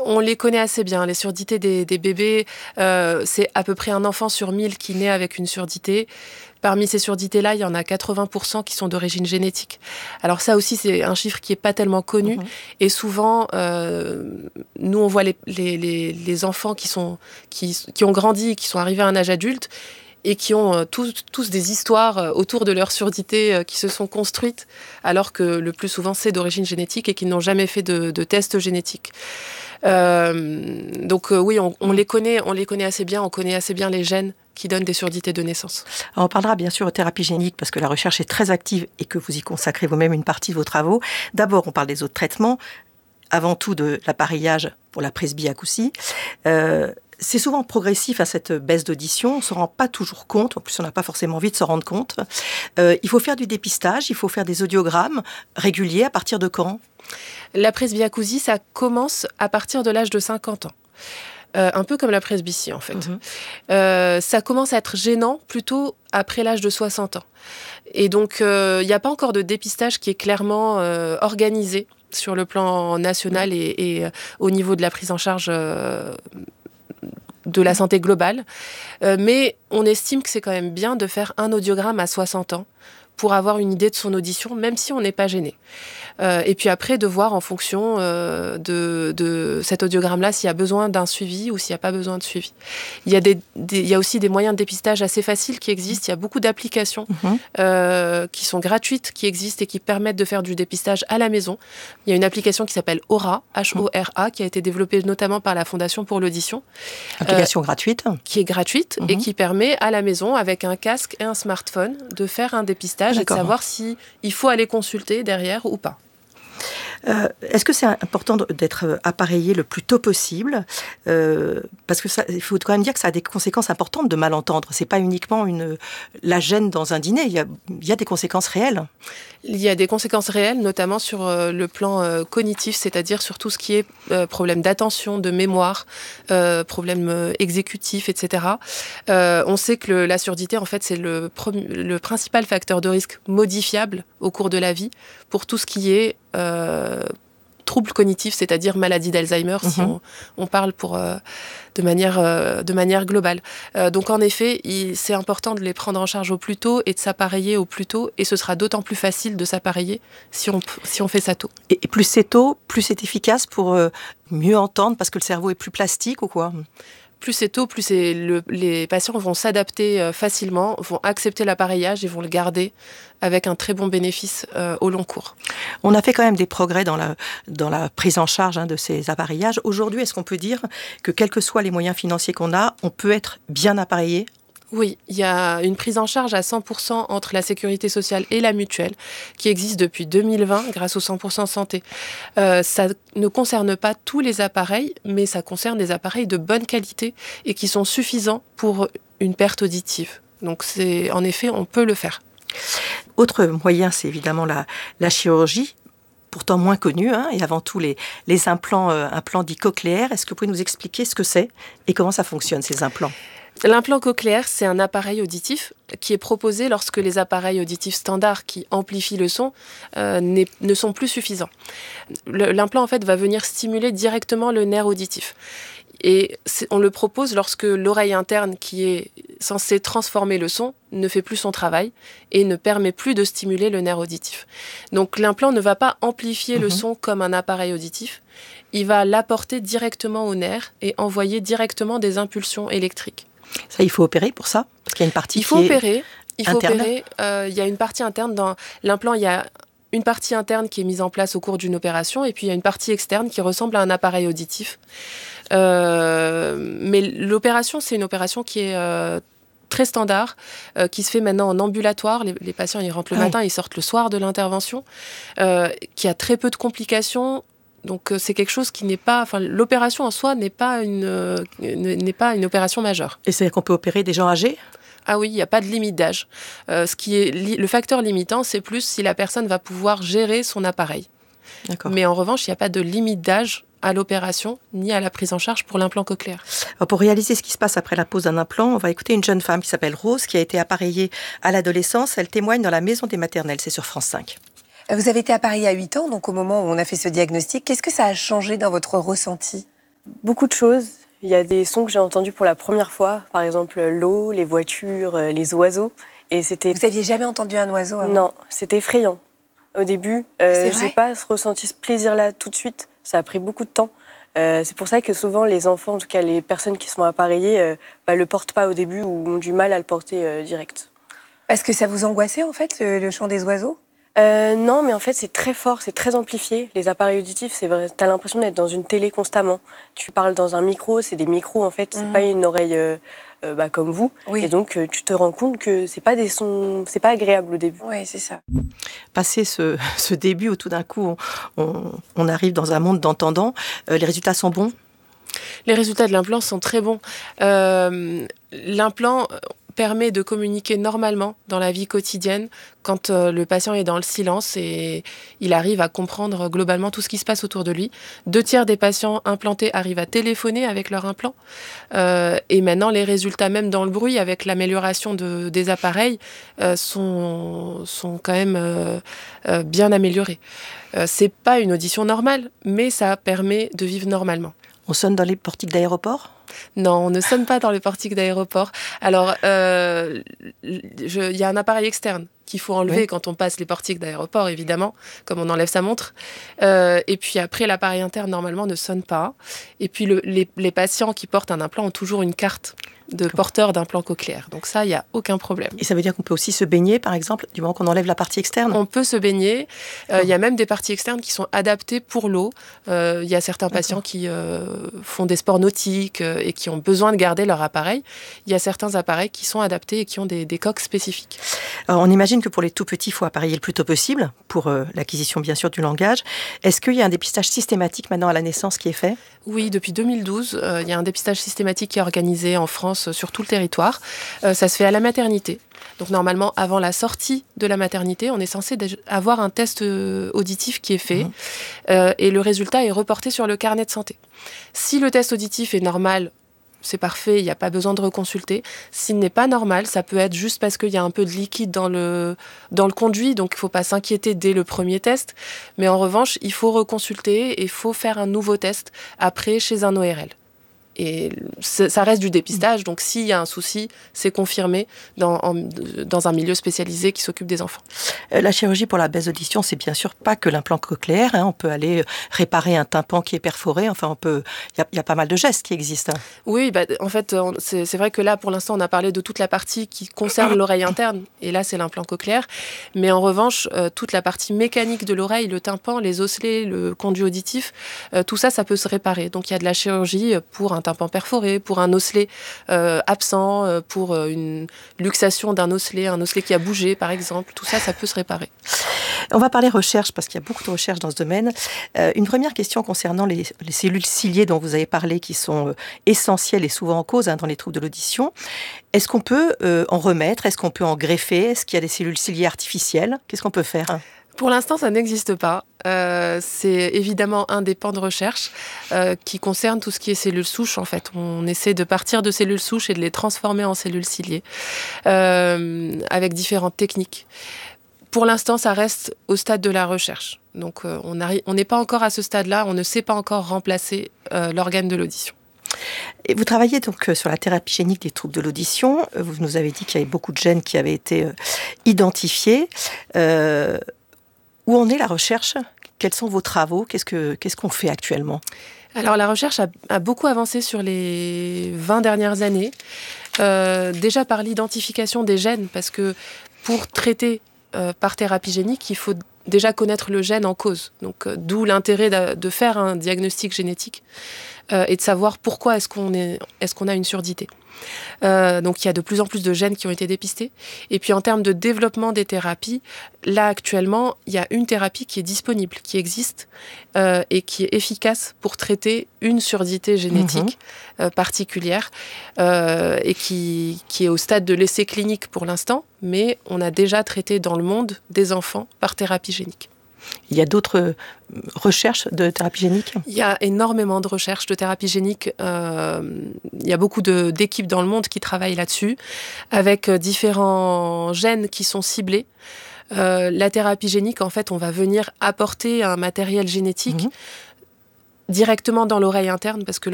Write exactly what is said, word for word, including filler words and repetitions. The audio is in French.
On les connaît assez bien, les surdités des, des bébés. Euh, c'est à peu près un enfant sur mille qui naît avec une surdité. Parmi ces surdités-là, il y en a quatre-vingts pour cent qui sont d'origine génétique. Alors ça aussi, c'est un chiffre qui n'est pas tellement connu. Mmh. Et souvent, euh, nous, on voit les, les, les, les enfants qui, sont, qui, qui ont grandi, qui sont arrivés à un âge adulte, et qui ont euh, tous, tous des histoires euh, autour de leur surdité euh, qui se sont construites, alors que le plus souvent, c'est d'origine génétique et qu'ils n'ont jamais fait de, de test génétique. Euh, donc euh, oui, on, on, les connaît, on les connaît assez bien, on connaît assez bien les gènes qui donnent des surdités de naissance. Alors on parlera bien sûr de thérapie génique parce que la recherche est très active et que vous y consacrez vous-même une partie de vos travaux. D'abord, on parle des autres traitements, avant tout de l'appareillage pour la presbyacousie. Euh, c'est souvent progressif à cette baisse d'audition, on ne se rend pas toujours compte, en plus on n'a pas forcément envie de s'en rendre compte. Euh, il faut faire du dépistage, il faut faire des audiogrammes réguliers, à partir de quand ? La presbyacousie, ça commence à partir de l'âge de cinquante ans. Euh, un peu comme la presbytie, en fait. Mmh. Euh, ça commence à être gênant plutôt après l'âge de soixante ans. Et donc, il euh, n'y a pas encore de dépistage qui est clairement euh, organisé sur le plan national et, et euh, au niveau de la prise en charge euh, de la santé globale. Euh, mais on estime que c'est quand même bien de faire un audiogramme à soixante ans pour avoir une idée de son audition, même si on n'est pas gêné. Euh, et puis après, de voir en fonction euh, de, de cet audiogramme-là s'il y a besoin d'un suivi ou s'il n'y a pas besoin de suivi. Il y a, des, des, il y a aussi des moyens de dépistage assez faciles qui existent. Il y a beaucoup d'applications mmh. euh, qui sont gratuites, qui existent et qui permettent de faire du dépistage à la maison. Il y a une application qui s'appelle Aura, H O R A, qui a été développée notamment par la Fondation pour l'audition. Application euh, gratuite. Qui est gratuite mmh. et qui permet à la maison, avec un casque et un smartphone, de faire un dépistage et de savoir s'il faut aller consulter derrière ou pas. Euh, est-ce que c'est important d'être appareillé le plus tôt possible ? euh, Parce que ça, il faut quand même dire que ça a des conséquences importantes de mal entendre. C'est pas uniquement une, la gêne dans un dîner. Il y a, il y a des conséquences réelles. Il y a des conséquences réelles, notamment sur euh, le plan euh, cognitif, c'est-à-dire sur tout ce qui est euh, problème d'attention, de mémoire, euh, problème euh, exécutif, et cetera. Euh, on sait que le, la surdité, en fait, c'est le, le principal facteur de risque modifiable au cours de la vie pour tout ce qui est euh, troubles cognitifs, c'est-à-dire maladie d'Alzheimer, mmh. si on, on parle pour, euh, de, manière, euh, de manière globale. Euh, donc en effet, il, c'est important de les prendre en charge au plus tôt et de s'appareiller au plus tôt, et ce sera d'autant plus facile de s'appareiller si on, si on fait ça tôt. Et, et plus c'est tôt, plus c'est efficace pour euh, mieux entendre, parce que le cerveau est plus plastique ou quoi ? Plus c'est tôt, plus c'est le, les patients vont s'adapter euh, facilement, vont accepter l'appareillage et vont le garder avec un très bon bénéfice euh, au long cours. On a fait quand même des progrès dans la, dans la prise en charge hein, de ces appareillages. Aujourd'hui, est-ce qu'on peut dire que quels que soient les moyens financiers qu'on a, on peut être bien appareillé ? Oui, il y a une prise en charge à cent pour cent entre la sécurité sociale et la mutuelle qui existe depuis deux mille vingt grâce au cent pour cent santé. Euh, ça ne concerne pas tous les appareils, mais ça concerne des appareils de bonne qualité et qui sont suffisants pour une perte auditive. Donc, c'est, en effet, on peut le faire. Autre moyen, c'est évidemment la, la chirurgie. Pourtant moins connu, hein, et avant tout les, les implants, euh, implants dits cochléaires. Est-ce que vous pouvez nous expliquer ce que c'est et comment ça fonctionne, ces implants ? L'implant cochléaire, c'est un appareil auditif qui est proposé lorsque les appareils auditifs standards qui amplifient le son euh, ne sont plus suffisants. Le, l'implant, en fait, va venir stimuler directement le nerf auditif. Et on le propose lorsque l'oreille interne, qui est censée transformer le son, ne fait plus son travail et ne permet plus de stimuler le nerf auditif. Donc l'implant ne va pas amplifier mmh. le son comme un appareil auditif, il va l'apporter directement au nerf et envoyer directement des impulsions électriques. Ça, il faut opérer pour ça ? Parce qu'il y a une partie il faut qui opérer, est il faut interne. opérer. Euh, il y a une partie interne dans l'implant. Il y a une partie interne qui est mise en place au cours d'une opération, et puis il y a une partie externe qui ressemble à un appareil auditif. Euh, mais l'opération, c'est une opération qui est euh, très standard, euh, qui se fait maintenant en ambulatoire. Les, les patients, ils rentrent le matin, oui. ils sortent le soir de l'intervention, euh, qui a très peu de complications. Donc c'est quelque chose qui n'est pas, enfin l'opération en soi n'est pas une, euh, n'est pas une opération majeure. Et c'est-à-dire qu'on peut opérer des gens âgés ? Ah oui, il n'y a pas de limite d'âge. Euh, ce qui est li- le facteur limitant, c'est plus si la personne va pouvoir gérer son appareil. D'accord. Mais en revanche, il n'y a pas de limite d'âge à l'opération ni à la prise en charge pour l'implant cochléaire. Alors pour réaliser ce qui se passe après la pose d'un implant, on va écouter une jeune femme qui s'appelle Rose, qui a été appareillée à l'adolescence. Elle témoigne dans la maison des maternelles, c'est sur France cinq. Vous avez été appareillée à huit ans, donc au moment où on a fait ce diagnostic. Qu'est-ce que ça a changé dans votre ressenti ? Beaucoup de choses. Il y a des sons que j'ai entendus pour la première fois, par exemple l'eau, les voitures, les oiseaux. Et c'était... Vous n'aviez jamais entendu un oiseau avant? Non, c'était effrayant. Au début, euh, je n'ai pas ressenti ce plaisir-là tout de suite. Ça a pris beaucoup de temps. Euh, c'est pour ça que souvent les enfants, en tout cas les personnes qui sont appareillées, euh, bah, le portent pas au début ou ont du mal à le porter euh, direct. Parce que ça vous angoissait en fait, le, le chant des oiseaux? Euh, non, mais en fait, c'est très fort, c'est très amplifié. Les appareils auditifs, c'est vrai, t'as l'impression d'être dans une télé constamment. Tu parles dans un micro, c'est des micros, en fait, c'est mmh. pas une oreille euh, euh, bah, comme vous. Oui. Et donc, euh, tu te rends compte que c'est pas des sons, c'est pas agréable au début. Oui, c'est ça. Passer ce, ce début où tout d'un coup, on, on, on arrive dans un monde d'entendants, euh, les résultats sont bons? Les résultats de l'implant sont très bons. Euh, l'implant permet de communiquer normalement dans la vie quotidienne quand euh, le patient est dans le silence et il arrive à comprendre globalement tout ce qui se passe autour de lui. Deux tiers des patients implantés arrivent à téléphoner avec leur implant. Euh, et maintenant, les résultats, même dans le bruit, avec l'amélioration de, des appareils, euh, sont, sont quand même euh, euh, bien améliorés. Euh, c'est pas une audition normale, mais ça permet de vivre normalement. On sonne dans les portiques d'aéroport ? Non, on ne sonne pas dans les portiques d'aéroport. Alors, euh, il y a un appareil externe qu'il faut enlever oui. quand on passe les portiques d'aéroport, évidemment, comme on enlève sa montre. Euh, et puis après, l'appareil interne, normalement, ne sonne pas. Et puis, le, les, les patients qui portent un implant ont toujours une carte de porteur d'implant cochléaire. Donc ça, il n'y a aucun problème. Et ça veut dire qu'on peut aussi se baigner, par exemple, du moment qu'on enlève la partie externe ? On peut se baigner. Il euh, y a même des parties externes qui sont adaptées pour l'eau. Il euh, y a certains D'accord. patients qui euh, font des sports nautiques euh, et qui ont besoin de garder leur appareil. Il y a certains appareils qui sont adaptés et qui ont des, des coques spécifiques. Alors, on imagine que pour les tout petits, il faut appareiller le plus tôt possible pour euh, l'acquisition, bien sûr, du langage. Est-ce qu'il y a un dépistage systématique maintenant à la naissance qui est fait ? Oui, depuis deux mille douze, euh, il y a un dépistage systématique qui est organisé en France sur tout le territoire. Euh, ça se fait à la maternité. Donc normalement, avant la sortie de la maternité, on est censé avoir un test auditif qui est fait mmh. euh, et le résultat est reporté sur le carnet de santé. Si le test auditif est normal, c'est parfait, il n'y a pas besoin de reconsulter. S'il n'est pas normal, ça peut être juste parce qu'il y a un peu de liquide dans le, dans le conduit, donc il ne faut pas s'inquiéter dès le premier test. Mais en revanche, il faut reconsulter et il faut faire un nouveau test après chez un O R L. Et ça reste du dépistage, donc s'il y a un souci, c'est confirmé dans, en, dans un milieu spécialisé qui s'occupe des enfants. La chirurgie pour la baisse d'audition, c'est bien sûr pas que l'implant cochléaire. Hein. On peut aller réparer un tympan qui est perforé. Enfin, on peut. Il y, y a pas mal de gestes qui existent. Hein. Oui, bah, en fait, c'est, c'est vrai que là, pour l'instant, on a parlé de toute la partie qui concerne l'oreille interne, et là, c'est l'implant cochléaire. Mais en revanche, euh, toute la partie mécanique de l'oreille, le tympan, les osselets, le conduit auditif, euh, tout ça, ça peut se réparer. Donc, il y a de la chirurgie pour un tympan perforé, pour un osselet euh, absent, euh, pour euh, une luxation d'un osselet, un osselet qui a bougé, par exemple. Tout ça, ça peut se réparer. On va parler recherche, parce qu'il y a beaucoup de recherches dans ce domaine. Euh, une première question concernant les, les cellules ciliées dont vous avez parlé, qui sont euh, essentielles et souvent en cause hein, dans les troubles de l'audition. Est-ce qu'on peut euh, en remettre ? Est-ce qu'on peut en greffer ? Est-ce qu'il y a des cellules ciliées artificielles ? Qu'est-ce qu'on peut faire ? Pour l'instant, ça n'existe pas. Euh, c'est évidemment un des pans de recherche euh, qui concerne tout ce qui est cellules souches. En fait, on essaie de partir de cellules souches et de les transformer en cellules ciliées euh, avec différentes techniques. Pour l'instant, ça reste au stade de la recherche. Donc, euh, on n'est on pas encore à ce stade-là. On ne sait pas encore remplacer euh, l'organe de l'audition. Et vous travaillez donc sur la thérapie génique des troubles de l'audition. Vous nous avez dit qu'il y avait beaucoup de gènes qui avaient été euh, identifiés. Euh, Où en est la recherche ? Quels sont vos travaux ? Qu'est-ce que, qu'est-ce qu'on fait actuellement ? Alors, la recherche a, a beaucoup avancé sur les vingt dernières années. Euh, déjà par l'identification des gènes, parce que pour traiter euh, par thérapie génique, il faut déjà connaître le gène en cause. Donc, euh, d'où l'intérêt de, de faire un diagnostic génétique euh, et de savoir pourquoi est-ce qu'on est, est-ce qu'on a une surdité. Euh, donc il y a de plus en plus de gènes qui ont été dépistés. Et puis en termes de développement des thérapies, là actuellement, il y a une thérapie qui est disponible, qui existe euh, et qui est efficace pour traiter une surdité génétique mmh. euh, particulière euh, et qui, qui est au stade de l'essai clinique pour l'instant, mais on a déjà traité dans le monde des enfants par thérapie génique. Il y a d'autres recherches de thérapie génique ? Il y a énormément de recherches de thérapie génique. Euh, il y a beaucoup de, d'équipes dans le monde qui travaillent là-dessus, avec différents gènes qui sont ciblés. Euh, la thérapie génique, en fait, on va venir apporter un matériel génétique mmh. directement dans l'oreille interne, parce que